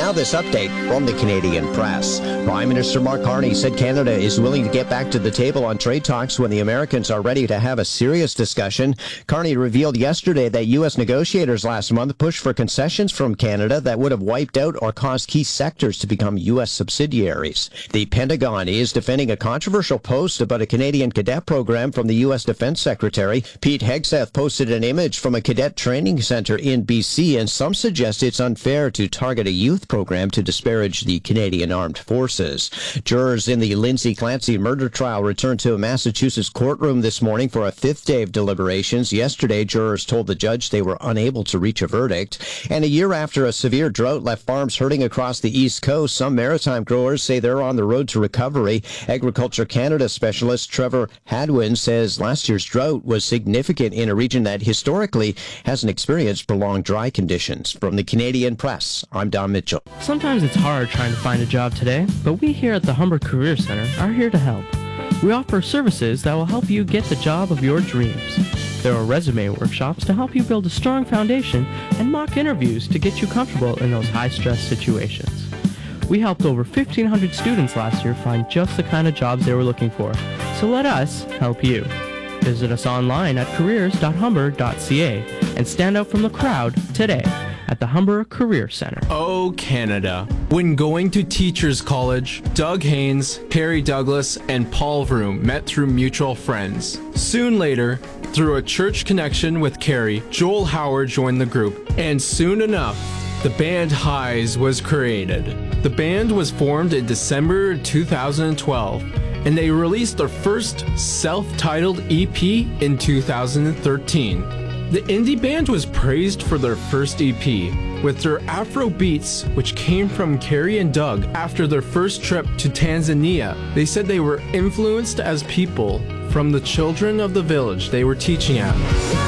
Now this update from the Canadian Press. Prime Minister Mark Carney said Canada is willing to get back to the table on trade talks when the Americans are ready to have a serious discussion. Carney revealed yesterday that U.S. negotiators last month pushed for concessions from Canada that would have wiped out or caused key sectors to become U.S. subsidiaries. The Pentagon is defending a controversial post about a Canadian cadet program from the U.S. Defense Secretary. Pete Hegseth posted an image from a cadet training center in BC, and some suggest it's unfair to target a youth program to disparage the Canadian Armed Forces. Jurors in the Lindsay Clancy murder trial returned to a Massachusetts courtroom this morning for a fifth day of deliberations. Yesterday, jurors told the judge they were unable to reach a verdict. And a year after a severe drought left farms hurting across the East Coast, some maritime growers say they're on the road to recovery. Agriculture Canada specialist Trevor Hadwin says last year's drought was significant in a region that historically hasn't experienced prolonged dry conditions. From the Canadian Press, I'm Don Mitchell. Sometimes it's hard trying to find a job today, but we here at the Humber Career Center are here to help. We offer services that will help you get the job of your dreams. There are resume workshops to help you build a strong foundation and mock interviews to get you comfortable in those high-stress situations. We helped over 1,500 students last year find just the kind of jobs they were looking for, so let us help you. Visit us online at careers.humber.ca and stand out from the crowd today at the Humber Career Center. Oh, Canada. When going to Teachers College, Doug Haynes, Carrie Douglas, and Paul Vroom met through mutual friends. Soon later, through a church connection with Carrie, Joel Howard joined the group, and soon enough, the band Highs was created. The band was formed in December 2012, and they released their first self-titled EP in 2013. The indie band was praised for their first EP, with their Afro beats, which came from Carrie and Doug after their first trip to Tanzania. They said they were influenced as people from the children of the village they were teaching at.